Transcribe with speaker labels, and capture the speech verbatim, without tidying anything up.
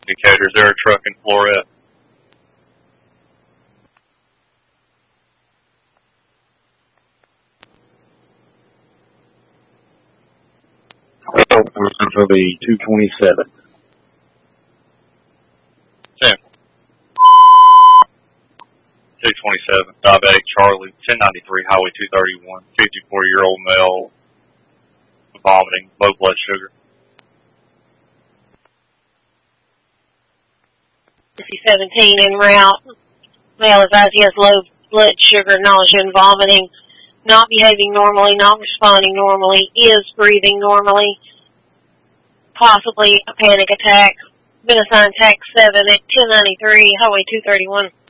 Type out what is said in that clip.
Speaker 1: Indicators there, truck and Florette.
Speaker 2: For the two twenty-seven.
Speaker 1: ten. two twenty-seven, diabetic Charlie, ten ninety-three, Highway two thirty-one, fifty-four-year-old male, vomiting, low blood sugar.
Speaker 3: seventeen en route. Male advised he has low blood sugar, nausea, and vomiting. Not behaving normally, not responding normally, is breathing normally. Possibly a panic attack. Been assigned tax seven at ten ninety-three, Highway two thirty-one.